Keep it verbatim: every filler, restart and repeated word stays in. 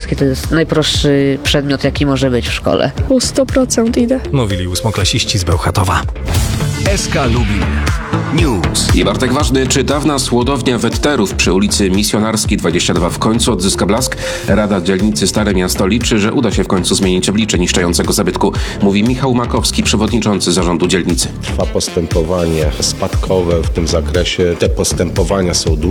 angielski to jest najprostszy przedmiot, jaki może być w szkole. O sto procent idę. Mówili ósmoklasiści z Bełchatowa. S K Lubin News. I Bartek Ważny, czy dawna słodownia Wetterów przy ulicy Misjonarskiej dwadzieścia dwa w końcu odzyska blask? Rada dzielnicy Stare Miasto liczy, że uda się w końcu zmienić oblicze niszczącego zabytku, mówi Michał Makowski, przewodniczący zarządu dzielnicy. Trwa postępowanie spadkowe w tym zakresie. Te postępowania są długie.